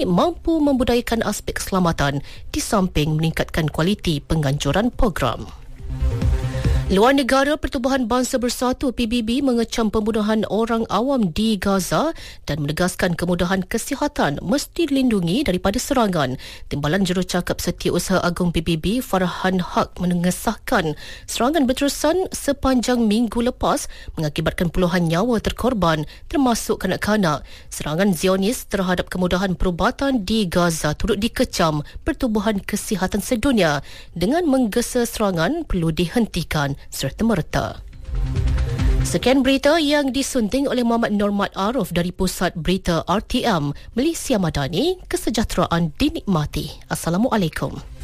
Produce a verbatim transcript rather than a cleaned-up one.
mampu membudayakan aspek keselamatan di samping meningkatkan kualiti penganjuran program. Luar negara, Pertubuhan Bangsa Bersatu P B B mengecam pembunuhan orang awam di Gaza dan menegaskan kemudahan kesihatan mesti dilindungi daripada serangan. Timbalan Jurucakap Setiausaha Agung P B B Farhan Haq mengesahkan serangan berterusan sepanjang minggu lepas mengakibatkan puluhan nyawa terkorban termasuk kanak-kanak. Serangan Zionis terhadap kemudahan perubatan di Gaza turut dikecam Pertubuhan Kesihatan Sedunia dengan menggesa serangan perlu dihentikan serta-merta. Sekian berita yang disunting oleh Muhammad Normat Arif dari Pusat Berita R T M, Malaysia Madani. Kesejahteraan dinikmati. Assalamualaikum.